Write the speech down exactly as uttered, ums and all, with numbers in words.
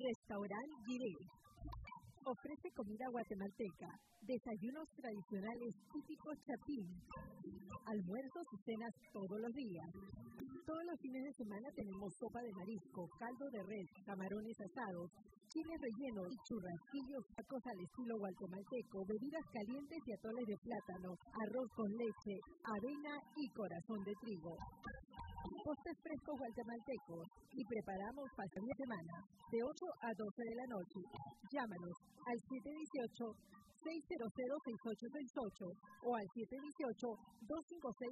Restaurant Guiré. Ofrece comida guatemalteca, desayunos tradicionales típicos chapín, almuerzos y cenas todos los días. Todos los fines de semana tenemos sopa de marisco, caldo de res, camarones asados, chiles rellenos y churrasquillos, tacos al estilo guatemalteco, bebidas calientes y atoles de plátano, arroz con leche, avena y corazón de trigo. Postres frescos guatemaltecos y preparamos para la semana de ocho a doce de la noche. Llámanos al siete uno ocho, seis cero cero, seis ocho seis ocho o al siete uno ocho, dos cinco seis